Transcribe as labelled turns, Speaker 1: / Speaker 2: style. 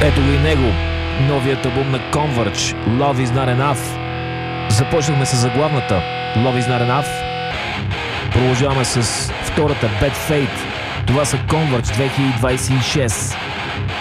Speaker 1: Ето го и него, новият албум на Converge, Love Is Not Enough. Започнахме с заглавната Love Is Not Enough. Продължаваме с втората Bad Fate. Това са Converge 2026.